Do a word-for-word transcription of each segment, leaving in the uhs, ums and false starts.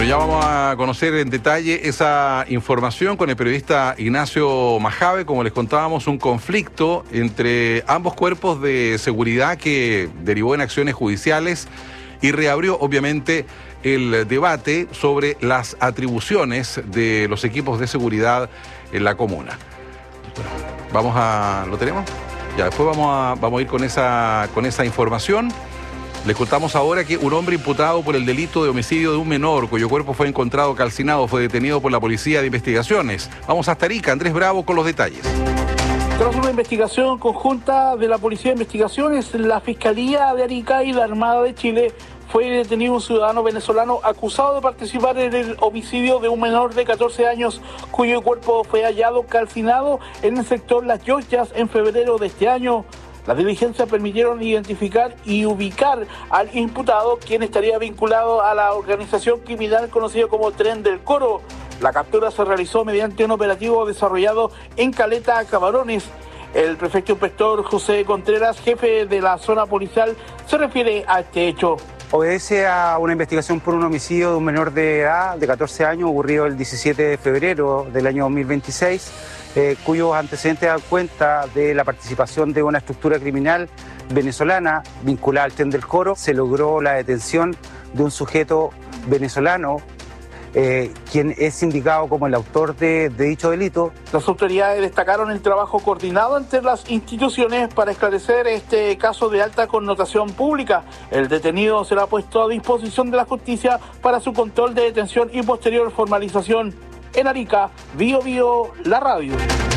Bueno, ya vamos a conocer en detalle esa información con el periodista Ignacio Majave. Como les contábamos, un conflicto entre ambos cuerpos de seguridad que derivó en acciones judiciales y reabrió, obviamente, el debate sobre las atribuciones de los equipos de seguridad en la comuna. Bueno, vamos a... ¿Lo tenemos? Ya, después vamos a, vamos a ir con esa, con esa información. Les contamos ahora que un hombre imputado por el delito de homicidio de un menor, cuyo cuerpo fue encontrado calcinado, fue detenido por la Policía de Investigaciones. Vamos hasta Arica, Andrés Bravo con los detalles. Tras una investigación conjunta de la Policía de Investigaciones, la Fiscalía de Arica y la Armada de Chile, fue detenido un ciudadano venezolano acusado de participar en el homicidio de un menor de catorce años, cuyo cuerpo fue hallado calcinado en el sector Las Yoyas en febrero de este año. Las diligencias permitieron identificar y ubicar al imputado, quien estaría vinculado a la organización criminal conocida como Tren del Coro. La captura se realizó mediante un operativo desarrollado en Caleta Camarones. El prefecto inspector José Contreras, jefe de la zona policial, se refiere a este hecho. Obedece a una investigación por un homicidio de un menor de edad de catorce años ocurrido el diecisiete de febrero del año dos mil veintiséis, eh, cuyos antecedentes dan cuenta de la participación de una estructura criminal venezolana vinculada al Tren del Coro. Se logró la detención de un sujeto venezolano, Eh, quien es indicado como el autor de, de dicho delito. Las autoridades destacaron el trabajo coordinado entre las instituciones para esclarecer este caso de alta connotación pública. El detenido será puesto a disposición de la justicia para su control de detención y posterior formalización. En Arica, Bío Bío, la radio.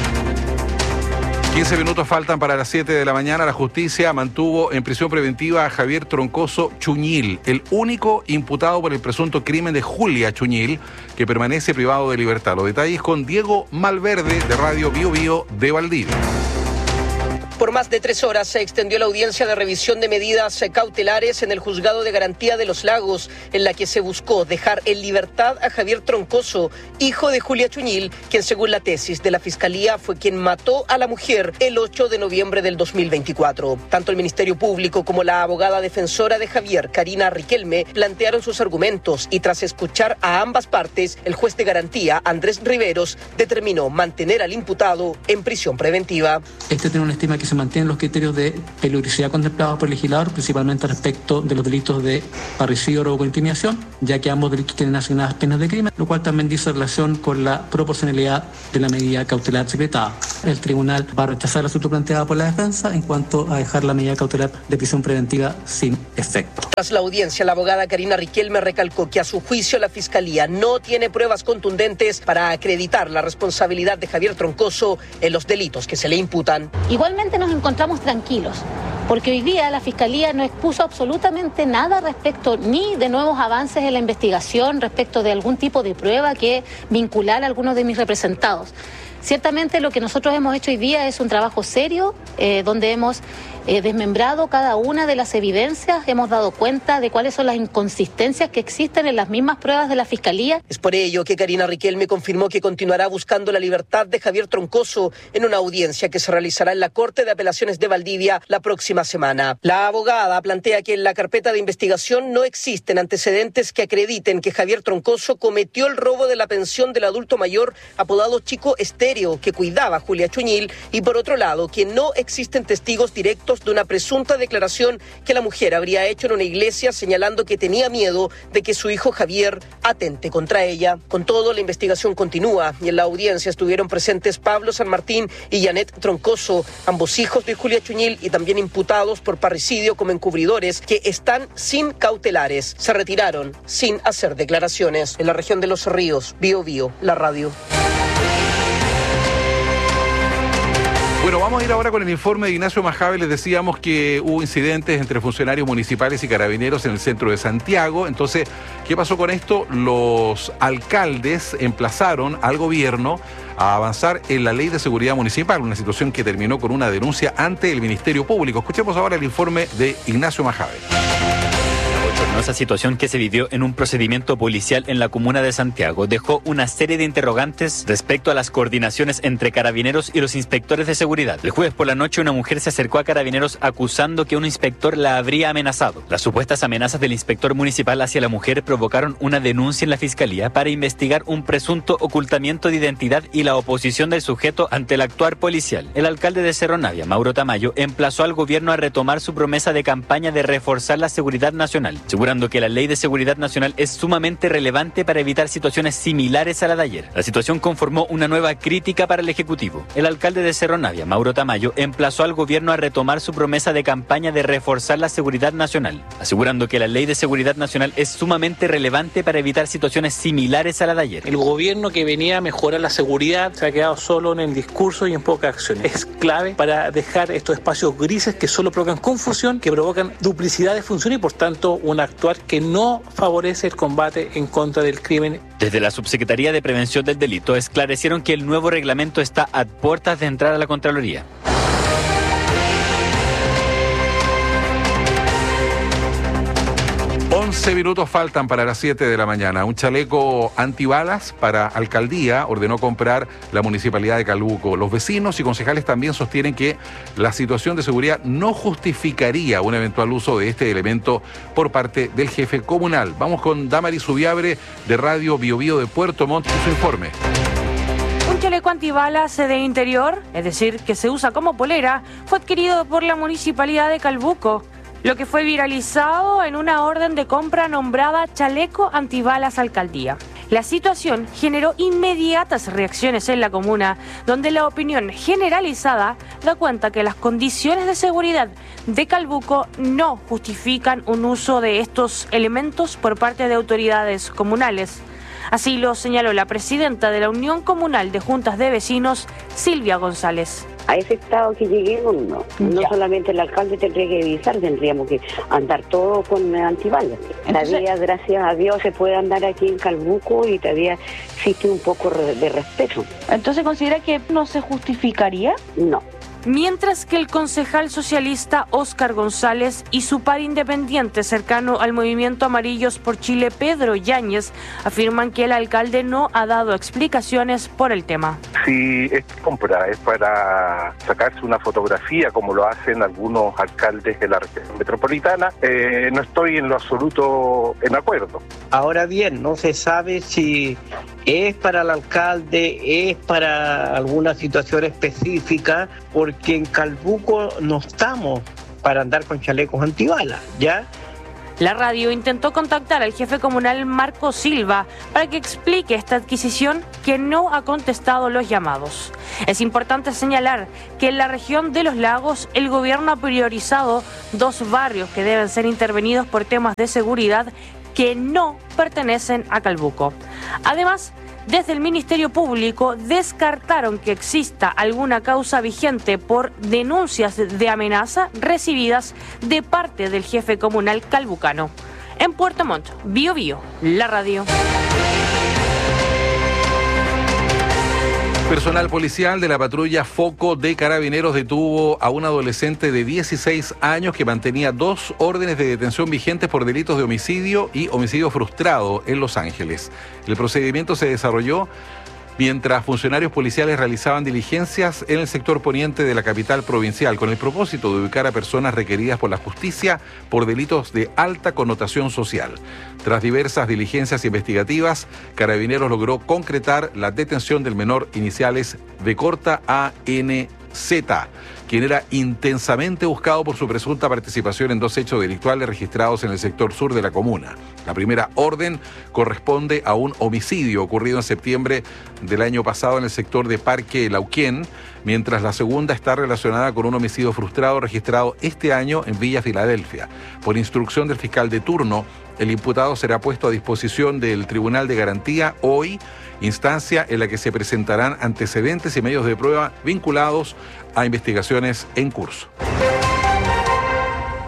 quince minutos faltan para las siete de la mañana. La justicia mantuvo en prisión preventiva a Javier Troncoso Chuñil, el único imputado por el presunto crimen de Julia Chuñil, que permanece privado de libertad. Los detalles con Diego Malverde, de Radio Bío Bío de Valdivia. Por más de tres horas se extendió la audiencia de revisión de medidas cautelares en el Juzgado de Garantía de Los Lagos, en la que se buscó dejar en libertad a Javier Troncoso, hijo de Julia Chuñil, quien según la tesis de la Fiscalía fue quien mató a la mujer el ocho de noviembre del dos mil veinticuatro. Tanto el Ministerio Público como la abogada defensora de Javier, Karina Riquelme, plantearon sus argumentos y tras escuchar a ambas partes, el juez de garantía, Andrés Riveros, determinó mantener al imputado en prisión preventiva. Este tiene una estima que se mantienen los criterios de peligrosidad contemplados por el legislador, principalmente respecto de los delitos de parricidio, robo con intimidación, ya que ambos delitos tienen asignadas penas de crimen, lo cual también dice relación con la proporcionalidad de la medida cautelar secretada. El tribunal va a rechazar el asunto planteado por la defensa en cuanto a dejar la medida cautelar de prisión preventiva sin efecto. Tras la audiencia, la abogada Karina Riquelme recalcó que a su juicio la Fiscalía no tiene pruebas contundentes para acreditar la responsabilidad de Javier Troncoso en los delitos que se le imputan. Igualmente nos encontramos tranquilos, porque hoy día la Fiscalía no expuso absolutamente nada respecto ni de nuevos avances en la investigación, respecto de algún tipo de prueba que vinculara a algunos de mis representados. Ciertamente lo que nosotros hemos hecho hoy día es un trabajo serio, eh, donde hemos eh, desmembrado cada una de las evidencias, hemos dado cuenta de cuáles son las inconsistencias que existen en las mismas pruebas de la Fiscalía. Es por ello que Karina Riquelme confirmó que continuará buscando la libertad de Javier Troncoso en una audiencia que se realizará en la Corte de Apelaciones de Valdivia la próxima semana. La abogada plantea que en la carpeta de investigación no existen antecedentes que acrediten que Javier Troncoso cometió el robo de la pensión del adulto mayor apodado Chico Estéreo, que cuidaba a Julia Chuñil, y por otro lado, que no existen testigos directos de una presunta declaración que la mujer habría hecho en una iglesia señalando que tenía miedo de que su hijo Javier atente contra ella. Con todo, la investigación continúa y en la audiencia estuvieron presentes Pablo San Martín y Janet Troncoso, ambos hijos de Julia Chuñil y también imputados por parricidio como encubridores, que están sin cautelares. Se retiraron sin hacer declaraciones. En la región de Los Ríos, Bío Bío, la radio. Bueno, vamos a ir ahora con el informe de Ignacio Majave. Les decíamos que hubo incidentes entre funcionarios municipales y carabineros en el centro de Santiago. Entonces, ¿qué pasó con esto? Los alcaldes emplazaron al gobierno a avanzar en la ley de seguridad municipal, una situación que terminó con una denuncia ante el Ministerio Público. Escuchemos ahora el informe de Ignacio Majave. retornó esa situación que se vivió en un procedimiento policial en la comuna de Santiago. Dejó una serie de interrogantes respecto a las coordinaciones entre carabineros y los inspectores de seguridad. El jueves por la noche una mujer se acercó a carabineros acusando que un inspector la habría amenazado. Las supuestas amenazas del inspector municipal hacia la mujer provocaron una denuncia en la fiscalía para investigar un presunto ocultamiento de identidad y la oposición del sujeto ante el actuar policial. El alcalde de Cerro Navia, Mauro Tamayo, emplazó al gobierno a retomar su promesa de campaña de reforzar la seguridad nacional, asegurando que la ley de seguridad nacional es sumamente relevante para evitar situaciones similares a la de ayer. La situación conformó una nueva crítica para el Ejecutivo. El alcalde de Cerro Navia, Mauro Tamayo, emplazó al gobierno a retomar su promesa de campaña de reforzar la seguridad nacional, asegurando que la ley de seguridad nacional es sumamente relevante para evitar situaciones similares a la de ayer. El gobierno que venía a mejorar la seguridad se ha quedado solo en el discurso y en pocas acciones. Es clave para dejar estos espacios grises que solo provocan confusión, que provocan duplicidad de funciones y por tanto un actuar que no favorece el combate en contra del crimen. Desde la Subsecretaría de Prevención del Delito esclarecieron que el nuevo reglamento está a puertas de entrar a la Contraloría. once minutos faltan para las siete de la mañana. Un chaleco antibalas para alcaldía ordenó comprar la municipalidad de Calbuco. Los vecinos y concejales también sostienen que la situación de seguridad no justificaría un eventual uso de este elemento por parte del jefe comunal. Vamos con Damaris Subiabre de Radio Bio Bio de Puerto Montt y su informe. Un chaleco antibalas de interior, es decir, que se usa como polera, fue adquirido por la municipalidad de Calbuco, lo que fue viralizado en una orden de compra nombrada Chaleco Antibalas Alcaldía. La situación generó inmediatas reacciones en la comuna, donde la opinión generalizada da cuenta que las condiciones de seguridad de Calbuco no justifican un uso de estos elementos por parte de autoridades comunales. Así lo señaló la presidenta de la Unión Comunal de Juntas de Vecinos, Silvia González. A ese estado que lleguemos, no. No Ya. solamente el alcalde tendría que avisar, tendríamos que andar todo con antibalas. Entonces- Todavía, gracias a Dios, se puede andar aquí en Calbuco y todavía existe un poco de respeto. ¿Entonces considera que no se justificaría? No. Mientras que el concejal socialista Óscar González y su par independiente cercano al movimiento Amarillos por Chile, Pedro Yáñez, afirman que el alcalde no ha dado explicaciones por el tema. Si esta compra es para sacarse una fotografía, como lo hacen algunos alcaldes de la región metropolitana, eh, no estoy en lo absoluto en acuerdo. Ahora bien, no se sabe si es para el alcalde, es para alguna situación específica, porque en Calbuco no estamos para andar con chalecos antibalas, ¿ya? La radio intentó contactar al jefe comunal Marco Silva para que explique esta adquisición, que no ha contestado los llamados. Es importante señalar que en la región de Los Lagos el gobierno ha priorizado dos barrios que deben ser intervenidos por temas de seguridad que no pertenecen a Calbuco. Además, desde el Ministerio Público descartaron que exista alguna causa vigente por denuncias de amenaza recibidas de parte del jefe comunal calbucano. En Puerto Montt, Bio Bio, la radio. Personal policial de la patrulla Foco de Carabineros detuvo a un adolescente de dieciséis años que mantenía dos órdenes de detención vigentes por delitos de homicidio y homicidio frustrado en Los Ángeles. El procedimiento se desarrolló mientras funcionarios policiales realizaban diligencias en el sector poniente de la capital provincial con el propósito de ubicar a personas requeridas por la justicia por delitos de alta connotación social. Tras diversas diligencias investigativas, Carabineros logró concretar la detención del menor, iniciales de corta A N Z, quien era intensamente buscado por su presunta participación en dos hechos delictuales registrados en el sector sur de la comuna. La primera orden corresponde a un homicidio ocurrido en septiembre del año pasado en el sector de Parque Lauquén, mientras la segunda está relacionada con un homicidio frustrado registrado este año en Villa Filadelfia. Por instrucción del fiscal de turno, el imputado será puesto a disposición del Tribunal de Garantía hoy, instancia en la que se presentarán antecedentes y medios de prueba vinculados a investigaciones en curso.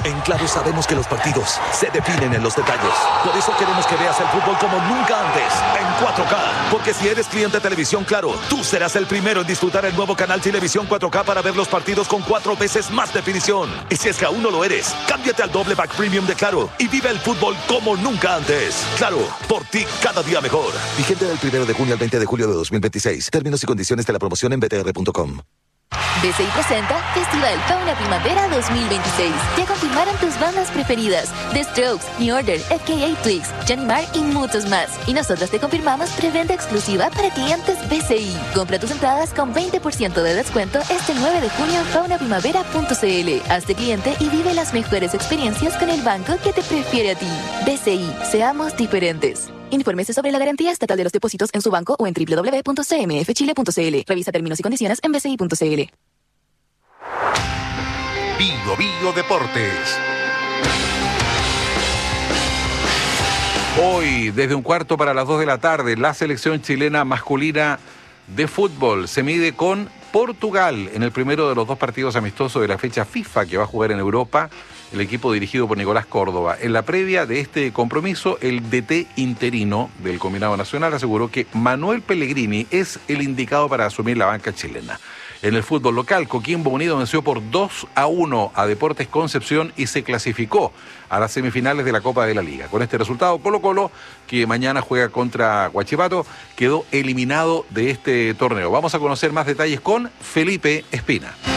En Claro sabemos que los partidos se definen en los detalles. Por eso queremos que veas el fútbol como nunca antes, en cuatro K. Porque si eres cliente de Televisión Claro, tú serás el primero en disfrutar el nuevo canal Televisión cuatro K para ver los partidos con cuatro veces más definición. Y si es que aún no lo eres, cámbiate al doble pack premium de Claro y vive el fútbol como nunca antes. Claro, por ti cada día mejor. Vigente del primero de junio al veinte de julio de dos mil veintiséis. Términos y condiciones de la promoción en b t r punto com. B C I presenta Festival Fauna Primavera dos mil veintiséis. Ya confirmaron tus bandas preferidas: The Strokes, New Order, F K A Twigs, Johnny Marr y muchos más. Y nosotros te confirmamos preventa exclusiva para clientes B C I. Compra tus entradas con veinte por ciento de descuento este nueve de junio en fauna primavera punto c l. Hazte cliente y vive las mejores experiencias con el banco que te prefiere a ti. B C I, seamos diferentes. Infórmese sobre la garantía estatal de los depósitos en su banco o en w w w punto c m f chile punto c l. Revisa términos y condiciones en b c i punto c l. Bio Bio Deportes. Hoy, desde un cuarto para las dos de la tarde, la selección chilena masculina de fútbol se mide con Portugal en el primero de los dos partidos amistosos de la fecha FIFA que va a jugar en Europa el equipo dirigido por Nicolás Córdoba. En la previa de este compromiso, el D T interino del combinado nacional aseguró que Manuel Pellegrini es el indicado para asumir la banca chilena. En el fútbol local, Coquimbo Unido venció por dos a uno a Deportes Concepción y se clasificó a las semifinales de la Copa de la Liga. Con este resultado, Colo-Colo, que mañana juega contra Huachipato, quedó eliminado de este torneo. Vamos a conocer más detalles con Felipe Espina.